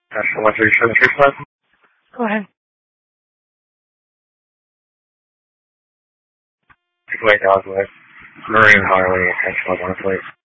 National 13735. Go ahead. Take away Dogwood. Marine Harley, National 1 plate.